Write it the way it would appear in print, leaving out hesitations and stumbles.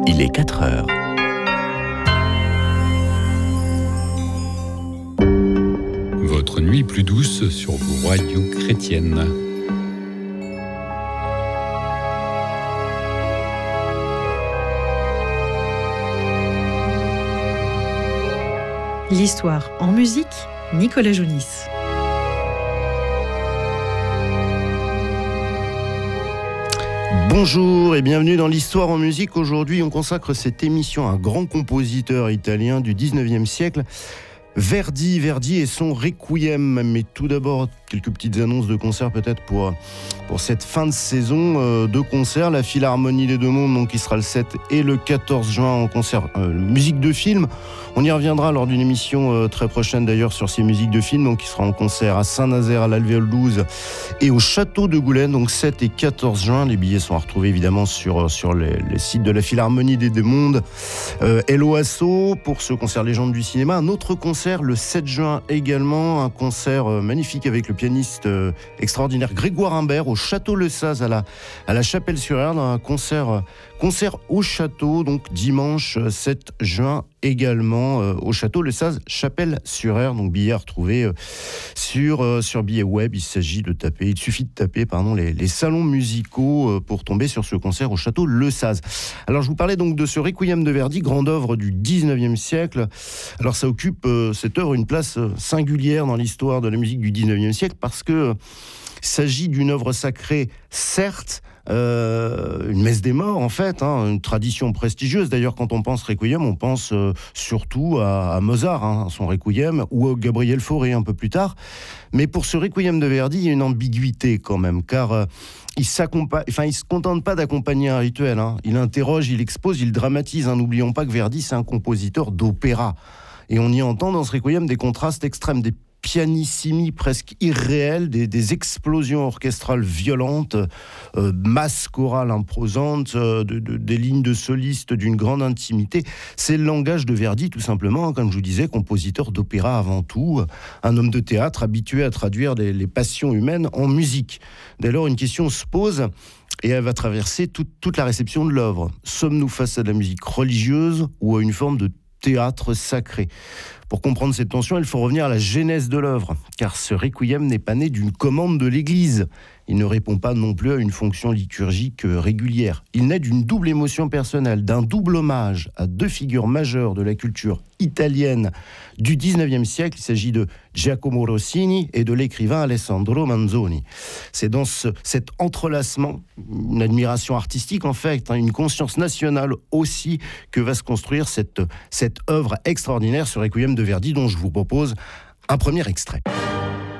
Il est 4 heures. Votre nuit plus douce sur vos radios chrétiennes. L'histoire en musique, Nicolas Jounis. Bonjour et bienvenue dans l'Histoire en musique. Aujourd'hui, on consacre cette émission à un grand compositeur italien du 19e siècle, Verdi et son Requiem. Mais tout d'abord, quelques petites annonces de concerts peut-être pour cette fin de saison de concerts. La Philharmonie des Deux Mondes, donc, qui sera le 7 et le 14 juin en concert musique de film. On y reviendra lors d'une émission très prochaine d'ailleurs sur ces musiques de film, donc qui sera en concert à Saint-Nazaire, à l'Alvéole 12 et au Château de Goulaine, donc 7 et 14 juin. Les billets sont à retrouver évidemment sur les sites de la Philharmonie des Deux Mondes. LOASO pour ce concert Légende du cinéma. Un autre concert le 7 juin également, un concert magnifique avec le pianiste extraordinaire Grégoire Imbert au Château Le Saz à la Chapelle-sur-Erdre, un concert au château, donc dimanche 7 juin également au Château Le Saz, Chapelle-sur-Erdre. Donc billets à retrouver sur billets web. Il suffit de taper les salons musicaux pour tomber sur ce concert au Château Le Saz. Alors je vous parlais donc de ce Requiem de Verdi, grande œuvre du 19e siècle. Alors ça occupe cette œuvre une place singulière dans l'histoire de la musique du 19e siècle parce que il s'agit d'une œuvre sacrée, certes, une messe des morts en fait, une tradition prestigieuse. D'ailleurs, quand on pense Requiem, on pense surtout à Mozart, son Requiem, ou à Gabriel Fauré un peu plus tard. Mais pour ce Requiem de Verdi, il y a une ambiguïté quand même, car il se contente pas d'accompagner un rituel. Il interroge, il expose, il dramatise. N'oublions pas que Verdi, c'est un compositeur d'opéra. Et on y entend dans ce Requiem des contrastes extrêmes, des pianissimi presque irréels, des explosions orchestrales violentes, masses chorales imposantes, des lignes de solistes d'une grande intimité. C'est le langage de Verdi tout simplement, comme je vous disais, compositeur d'opéra avant tout, un homme de théâtre habitué à traduire les passions humaines en musique. Dès lors, une question se pose et elle va traverser toute la réception de l'œuvre. Sommes-nous face à de la musique religieuse ou à une forme de théâtre sacré? Pour comprendre cette tension, il faut revenir à la genèse de l'œuvre, car ce Requiem n'est pas né d'une commande de l'Église. Il ne répond pas non plus à une fonction liturgique régulière. Il naît d'une double émotion personnelle, d'un double hommage à deux figures majeures de la culture italienne du 19e siècle. Il s'agit de Giacomo Rossini et de l'écrivain Alessandro Manzoni. C'est dans cet entrelacement, une admiration artistique en fait, une conscience nationale aussi, que va se construire cette œuvre extraordinaire, ce Requiem de Verdi, dont je vous propose un premier extrait.